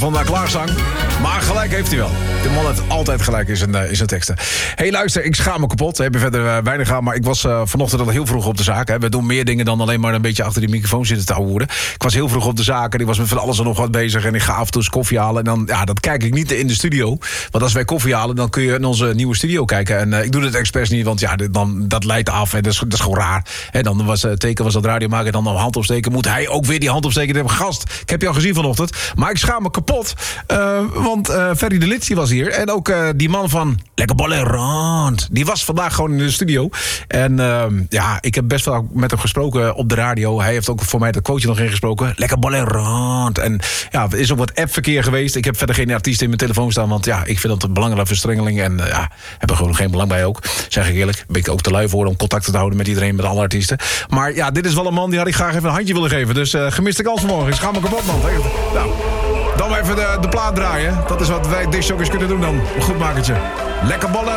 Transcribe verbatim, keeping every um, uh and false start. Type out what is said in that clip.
van uh, klaarzang. Maar gelijk heeft hij wel. De man heeft altijd gelijk in zijn, uh, in zijn teksten. Hé, hey, luister, ik schaam me kapot. Heb je verder uh, weinig aan, maar ik was uh, vanochtend al heel vroeg op de zaak. Hè. We doen meer dingen dan alleen maar een beetje achter die microfoon zitten te ouwehoeren. Ik was heel vroeg op de zaak en ik was met van alles en nog wat bezig. En ik ga af en toe eens koffie halen. En dan, ja, dat kijk ik niet in de studio. Want als wij koffie halen, dan kun je in onze nieuwe studio kijken. En uh, ik doe het expres niet, want ja, dan, dat leidt af. En dat is, dat is gewoon raar. Hè, dan was uh, Teken was dat radio maken, dan een hand opsteken. Moet hij ook weer die hand opsteken? Ik heb gast. Ik heb je al gezien vanochtend. Maar ik schaam me kapot. Uh, want uh, Ferry de Litsie was hier. En ook uh, die man van Lekker Bollerand. Die was vandaag gewoon in de studio. En uh, ja, ik heb best wel met hem gesproken op de radio. Hij heeft ook voor mij dat quoteje nog ingesproken. Lekker Bollerand. En ja, er is ook wat appverkeer geweest. Ik heb verder geen artiesten in mijn telefoon staan. Want ja, ik vind dat een belangrijke verstrengeling. En uh, ja, heb er gewoon geen belang bij ook. Zeg ik eerlijk. Ben ik ook te lui voor om contact te houden met iedereen, met alle artiesten. Maar ja, dit is wel een man die had ik graag even een handje willen geven. Dus uh, gemiste kans vanmorgen. Ik schaam me kapot, man. Nou, dan maar even de, de plaat draaien. Dat is wat wij discjockeys kunnen doen dan. Een goed makertje. Lekker ballen.